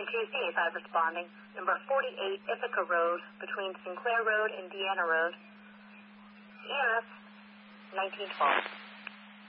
2C5 responding. Number 48 Ithaca Road, between Sinclair Road and Deanna Road. EMS 1912.